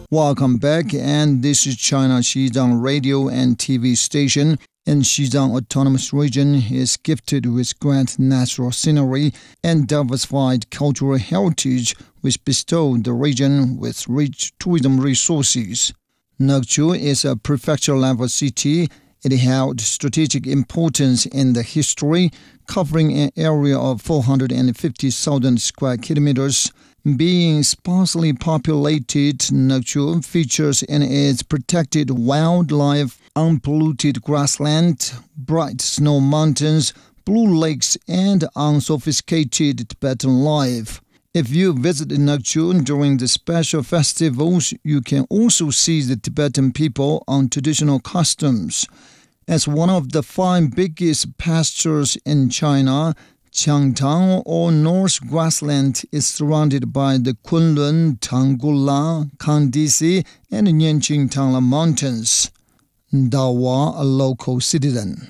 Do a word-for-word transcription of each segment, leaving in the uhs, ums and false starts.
Welcome back, and this is China Xizang radio and T V station. And Xizang Autonomous Region is gifted with great natural scenery and diversified cultural heritage, which bestow the region with rich tourism resources. Nokchu is a prefecture-level city. It held strategic importance in the history, covering an area of four hundred fifty thousand square kilometers. Being sparsely populated, Nokchu features in its protected wildlife, unpolluted grassland, bright snow mountains, blue lakes, and unsophisticated Tibetan life. If you visit Nokchu during the special festivals, you can also see the Tibetan people on traditional customs. As one of the five biggest pastures in China, Qiangtang, or North Grassland, is surrounded by the Kunlun, Tanggula, Kandisi, and Nianqing Tangla mountains. Dawa, a local citizen.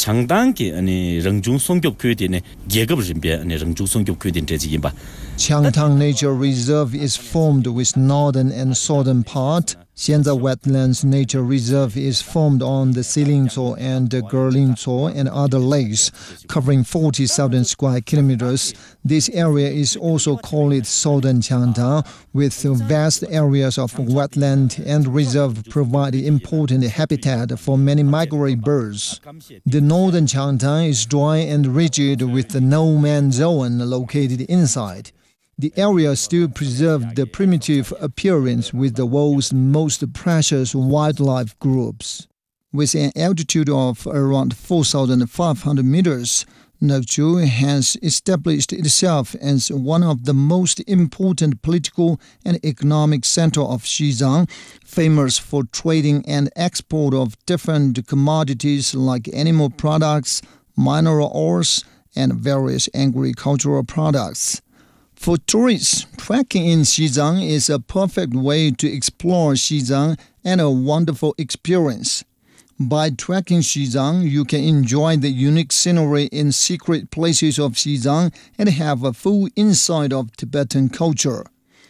Qiangtang Nature Reserve is formed with northern and southern part. Xianzha Wetlands Nature Reserve is formed on the Silingzuo and the Gerlingzuo and other lakes, covering forty thousand square kilometers. This area is also called Southern Qiangtang, with vast areas of wetland and reserve provide important habitat for many migratory birds. The northern Qiangtang is dry and rigid with the no-man's zone located inside. The area still preserves the primitive appearance with the world's most precious wildlife groups. With an altitude of around four thousand five hundred meters, Nokchu has established itself as one of the most important political and economic centers of Xizang, famous for trading and export of different commodities like animal products, mineral ores, and various agricultural products. For tourists, trekking in Xizang is a perfect way to explore Xizang and a wonderful experience. By trekking Xizang, you can enjoy the unique scenery in secret places of Xizang and have a full insight of Tibetan culture.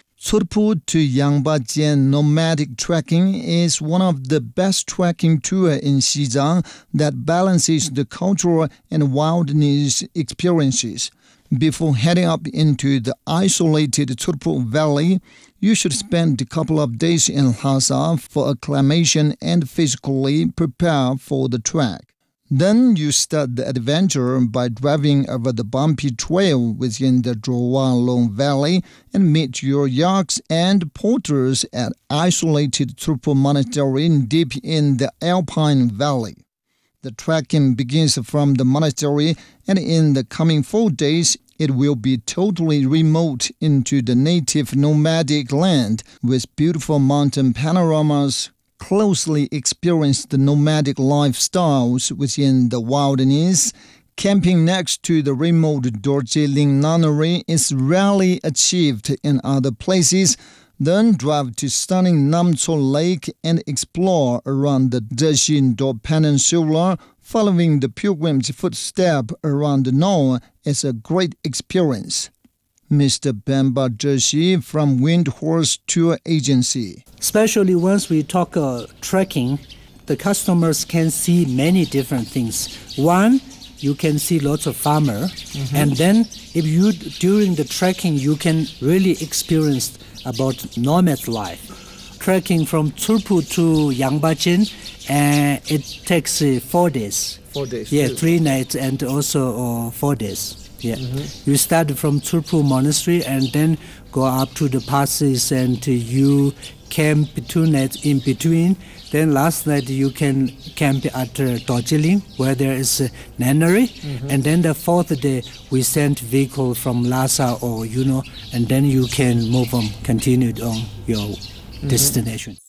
Curpu to Yangbajian nomadic trekking is one of the best trekking tours in Xizang that balances the cultural and wilderness experiences. Before heading up into the isolated Curpu Valley, you should spend a couple of days in Lhasa for acclimation and physically prepare for the trek. Then you start the adventure by driving over the bumpy trail within the Zhuowanglong Valley and meet your yaks and porters at isolated Curpu Monastery deep in the Alpine Valley. The trekking begins from the monastery, and in the coming four days, it will be totally remote into the native nomadic land with beautiful mountain panoramas. Closely experience the nomadic lifestyles within the wilderness. Camping next to the remote Dorjiling Nunnery is rarely achieved in other places. Then drive to stunning Namco Lake and explore around the Zhexin Peninsula. Following the pilgrim's footsteps around the Nong is a great experience. Mister Bamba Zhexi from Windhorse Tour Agency. Especially once we talk uh, trekking, the customers can see many different things. One, you can see lots of farmer, mm-hmm. and then if you during the trekking you can really experience about nomad life. Trekking from Curpu to Yangbajin, and uh, it takes uh, four days. Four days. Yeah, too. three nights and also uh, four days. Yeah, mm-hmm. You start from Curpu Monastery and then go up to the passes, and uh, you camp two nights in between. Then last night you can camp at uh, Dorjiling, where there is a nunnery, mm-hmm. and then the fourth day we send vehicle from Lhasa or you know, and then you can move on, continue on your mm-hmm. destination.